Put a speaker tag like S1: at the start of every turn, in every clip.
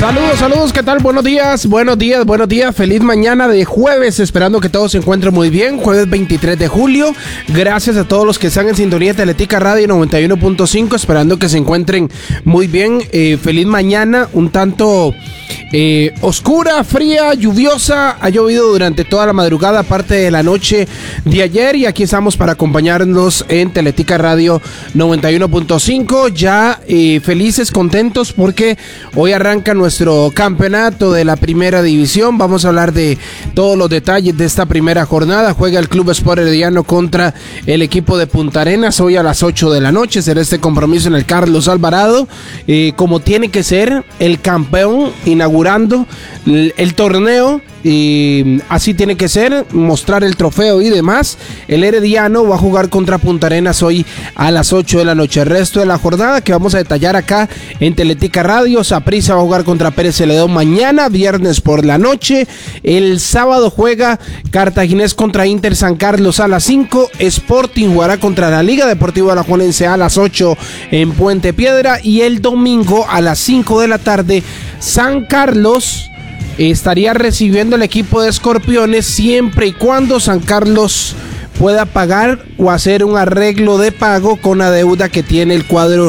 S1: Saludos, ¿qué tal? Buenos días, feliz mañana de jueves, esperando que todos se encuentren muy bien, jueves 23 de julio, gracias a todos los que están en sintonía de Teletica Radio 91.5, esperando que se encuentren muy bien, feliz mañana, un tanto oscura, fría, lluviosa, ha llovido durante toda la madrugada, parte de la noche de ayer, y aquí estamos para acompañarnos en Teletica Radio 91.5, ya felices, contentos, porque hoy arranca nuestro campeonato de la primera división. Vamos a hablar de todos los detalles de esta primera jornada. Juega el Club Sport Herediano contra el equipo de Punta Arenas hoy a las 8 de la noche. Será este compromiso en el Carlos Alvarado, como tiene que ser, el campeón inaugurando el torneo. Y así tiene que ser, mostrar el trofeo y demás. El Herediano va a jugar contra Punta Arenas hoy a las 8 de la noche. El resto de la jornada que vamos a detallar acá en Teletica Radio. Saprissa va a jugar contra Pérez Celedón mañana, viernes por la noche. El sábado juega Cartaginés contra Inter San Carlos a las 5. Sporting jugará contra la Liga Deportiva Alajuelense a las 8 en Puente Piedra. Y el domingo a las 5 de la tarde, San Carlos estaría recibiendo el equipo de Escorpiones, siempre y cuando San Carlos pueda pagar o hacer un arreglo de pago con la deuda que tiene el cuadro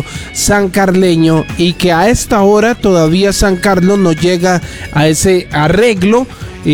S1: sancarleño, y que a esta hora todavía San Carlos no llega a ese arreglo.